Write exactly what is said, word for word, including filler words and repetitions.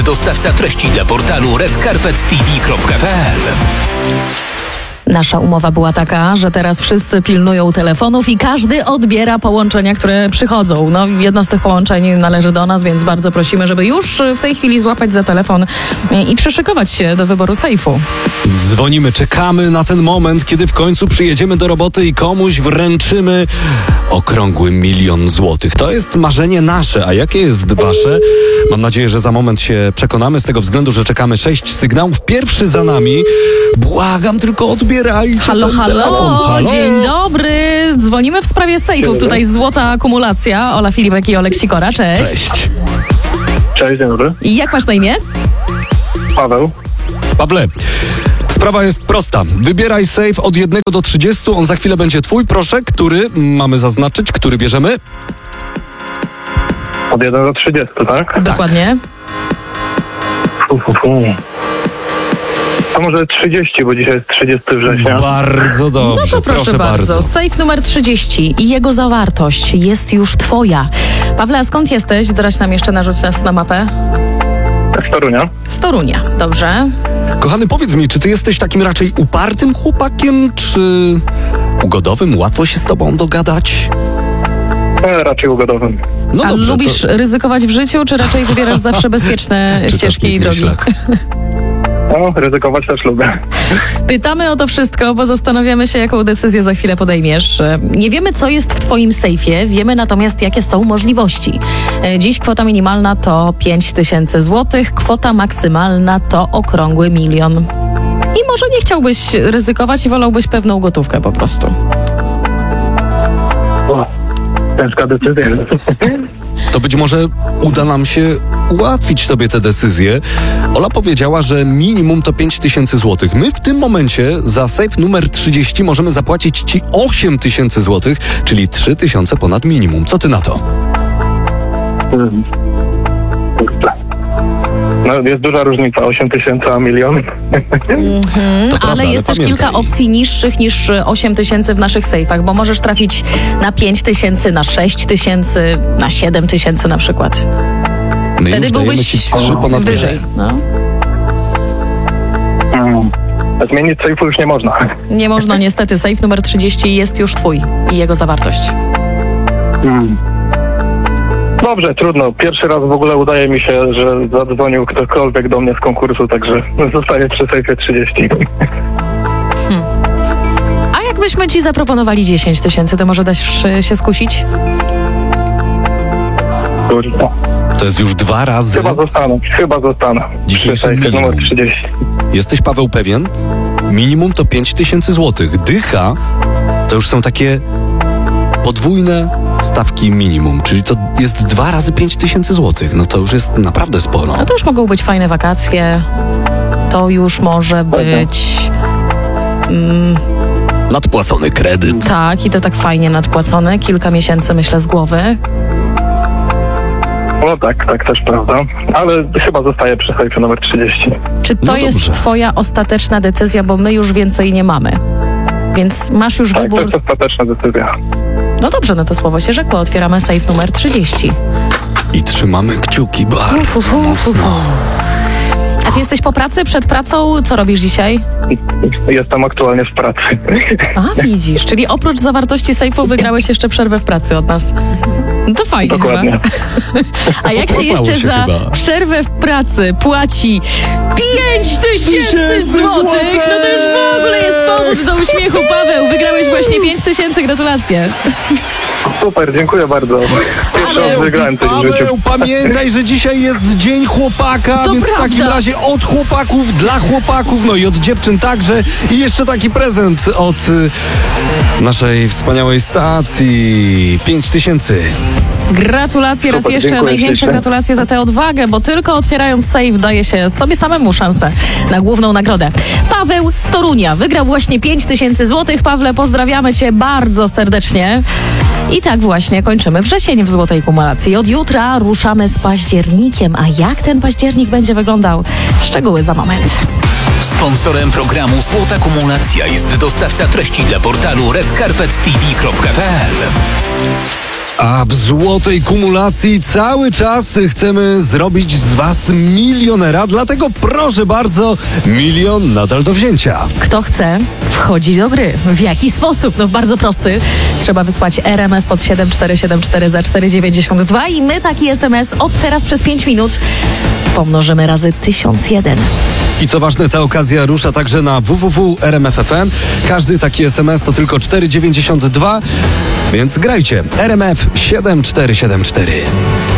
dostawca treści dla portalu red carpet t v kropka p l. Nasza umowa była taka, że teraz wszyscy pilnują telefonów i każdy odbiera połączenia, które przychodzą. No, jedno z tych połączeń należy do nas, więc bardzo prosimy, żeby już w tej chwili złapać za telefon i przyszykować się do wyboru sejfu. Dzwonimy, czekamy na ten moment, kiedy w końcu przyjedziemy do roboty i komuś wręczymy okrągły milion złotych. To jest marzenie nasze, a jakie jest wasze? Mam nadzieję, że za moment się przekonamy z tego względu, że czekamy sześć sygnałów. Pierwszy za nami. Błagam, tylko odbierajcie Halo, ten halo, telefon. Halo, dzień dobry. Dzwonimy w sprawie sejfów. Tutaj złota akumulacja. Ola Filipek i Olek Sikora. Cześć. Cześć. Cześć, dzień dobry. I jak masz na imię? Paweł. Pawle, sprawa jest prosta. Wybieraj safe od jednego do trzydziestu. On za chwilę będzie twój. Proszę, który mamy zaznaczyć, który bierzemy? Od jeden do trzydziestu, tak? Dokładnie. Fu, fu, fu. To może trzydzieści, bo dzisiaj jest trzydziestego września. Bardzo dobrze, No to proszę, bardzo. Sejf numer trzydzieści i jego zawartość jest już twoja. Pawle, a skąd jesteś? Zdradź nam jeszcze, narzuć nas na mapę. Z Torunia. Z Torunia, dobrze. Kochany, powiedz mi, czy ty jesteś takim raczej upartym chłopakiem, czy ugodowym? Łatwo się z tobą dogadać? E, raczej ugodowym. No A dobrze, lubisz to... ryzykować w życiu, czy raczej wybierasz zawsze bezpieczne Czytasz ścieżki mi i w drogi? myślach. No, ryzykować też lubię. Pytamy o to wszystko, bo zastanawiamy się, jaką decyzję za chwilę podejmiesz. Nie wiemy, co jest w twoim sejfie, wiemy natomiast, jakie są możliwości. Dziś kwota minimalna to pięć tysięcy złotych, kwota maksymalna to okrągły milion. I może nie chciałbyś ryzykować i wolałbyś pewną gotówkę po prostu. O, ciężka decyzja. To być może uda nam się ułatwić tobie tę decyzję. Ola powiedziała, że minimum to pięć tysięcy złotych. My w tym momencie za safe numer trzydzieści możemy zapłacić ci osiem tysięcy złotych, czyli trzy tysiące ponad minimum. Co ty na to? Hmm. No, jest duża różnica, osiem tysięcy a milion. Mhm, To prawda, ale jest ale też kilka pamiętaj. opcji niższych niż osiem tysięcy w naszych sejfach, bo możesz trafić na pięć tysięcy, na sześć tysięcy, na siedem tysięcy na przykład. My Wtedy już dajemy byłbyś ci trzy ponad wyżej. No. Hmm. Zmienić sejfu już nie można. Nie można niestety. Sejf numer trzydzieści jest już twój i jego zawartość. Hmm. Dobrze, trudno. Pierwszy raz w ogóle udaje mi się, że zadzwonił ktokolwiek do mnie z konkursu, także zostanie przy sejfie trzydzieści. A jakbyśmy ci zaproponowali dziesięć tysięcy, to może dasz się skusić? Kurde. To jest już dwa razy. Chyba zostanę, chyba zostanę. Przy Dzisiejszy sejfie minimum. numer trzydzieści. Jesteś, Paweł, pewien? Minimum to pięć tysięcy złotych. Dycha to już są takie podwójne stawki minimum, czyli to jest dwa razy pięć tysięcy złotych. No to już jest naprawdę sporo. A to już mogą być fajne wakacje. To już może być... Mm, Nadpłacony kredyt. tak, i to tak fajnie nadpłacone. Kilka miesięcy, myślę, z głowy. No tak, tak też prawda. Ale chyba zostaję przy sejfie numer trzydzieści. Czy to No jest dobrze. twoja ostateczna decyzja, bo my już więcej nie mamy? Więc masz już Tak, to wybór... jest ostateczna decyzja. No dobrze, no to słowo się rzekło. Otwieramy sejf numer trzydzieści. I trzymamy kciuki bardzo Fu, fu, fu, fu. mocno. A ty jesteś po pracy, przed pracą? Co robisz dzisiaj? Jestem aktualnie w pracy. A, widzisz, czyli oprócz zawartości sejfu wygrałeś jeszcze przerwę w pracy od nas. No to fajnie Dokładnie. chyba. A jak się Opłacało jeszcze się za chyba. przerwę w pracy płaci pięć tysięcy złotych, no to już w ogóle jest powód do uśmiechu. Paweł, wygrałeś właśnie pięć tysięcy, gratulacje. Super, dziękuję bardzo. Pierwszy raz wygrałem coś w życiu. Paweł, pamiętaj, że dzisiaj jest Dzień Chłopaka, To więc prawda. w takim razie od chłopaków dla chłopaków, no i od dziewczyn także. I jeszcze taki prezent od y, naszej wspaniałej stacji. Pięć tysięcy. Gratulacje raz Super, jeszcze, dziękuję największe ślicznie. gratulacje za tę odwagę, bo tylko otwierając sejf daje się sobie samemu szansę na główną nagrodę. Paweł z Torunia wygrał właśnie pięć tysięcy złotych. Pawle, pozdrawiamy cię bardzo serdecznie. I tak właśnie kończymy wrzesień w Złotej Kumulacji. Od jutra ruszamy z październikiem, a jak ten październik będzie wyglądał? Szczegóły za moment. Sponsorem programu Złota Kumulacja jest dostawca treści dla portalu red carpet t v kropka p l. A w złotej kumulacji cały czas chcemy zrobić z was milionera, dlatego proszę bardzo, milion nadal do wzięcia. Kto chce, wchodzi do gry. W jaki sposób? No w bardzo prosty. Trzeba wysłać R M F pod siedem cztery siedem cztery za cztery dziewięćdziesiąt dwa i my taki S M S od teraz przez pięć minut pomnożymy razy tysiąc jeden. I co ważne, ta okazja rusza także na w w w kropka r m f kropka f m. Każdy taki S M S to tylko cztery dziewięćdziesiąt dwa, więc grajcie. R M F siedem cztery siedem cztery.